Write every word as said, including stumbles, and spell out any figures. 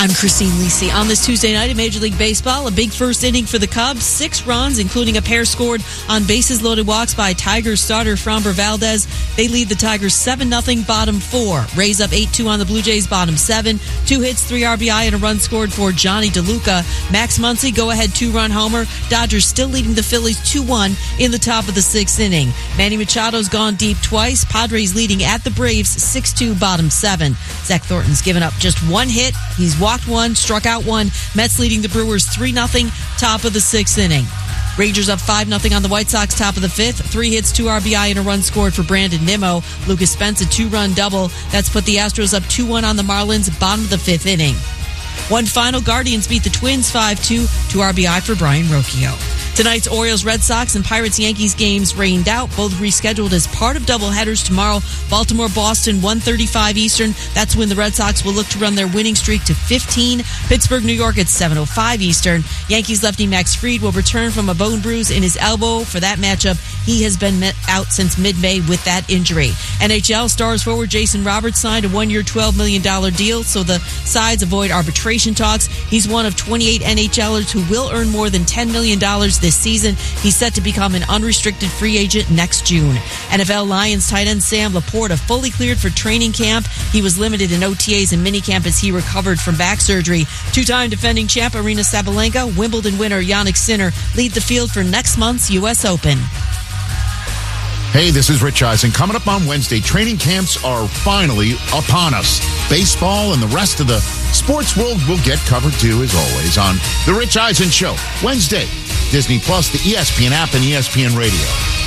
I'm Christine Lisi. On this Tuesday night in Major League Baseball, a big first inning for the Cubs. Six runs, including a pair scored on bases-loaded walks by Tigers starter Framber Valdez. They lead the Tigers seven nothing, bottom four. Rays up eight two on the Blue Jays, bottom seven. Two hits, three R B I, and a run scored for Johnny DeLuca. Max Muncy, go-ahead two-run homer. Dodgers still leading the Phillies two one in the top of the sixth inning. Manny Machado's gone deep twice. Padres leading at the Braves six two, bottom seven. Zach Thornton's given up just one hit. He's walked one, struck out one. Mets leading the Brewers three nothing, top of the sixth inning. Rangers up five nothing on the White Sox, top of the fifth. Three hits, two R B I, and a run scored for Brandon Nimmo. Lucas Spence, a two-run double. That's put the Astros up two one on the Marlins, bottom of the fifth inning. One final, Guardians beat the Twins five two, two R B I for Brian Rocchio. Tonight's Orioles, Red Sox, and Pirates-Yankees games rained out, both rescheduled as part of doubleheaders tomorrow. Baltimore-Boston, one thirty-five Eastern. That's when the Red Sox will look to run their winning streak to fifteen. Pittsburgh-New York at seven oh five Eastern. Yankees lefty Max Fried will return from a bone bruise in his elbow for that matchup. He has been out since mid-May with that injury. N H L Stars forward Jason Roberts signed a one-year twelve million dollars deal so the sides avoid arbitration talks. He's one of twenty-eight NHLers who will earn more than ten million dollars this season. He's set to become an unrestricted free agent next June. N F L Lions tight end Sam Laporta fully cleared for training camp. He was limited in O T As and minicamp as he recovered from back surgery. Two-time defending champ Aryna Sabalenka, Wimbledon winner Jannik Sinner lead the field for next month's U S Open. Hey, this is Rich Eisen. Coming up on Wednesday, training camps are finally upon us. Baseball and the rest of the sports world will get covered too, as always, on The Rich Eisen Show. Wednesday, Disney Plus, the E S P N app, and E S P N Radio.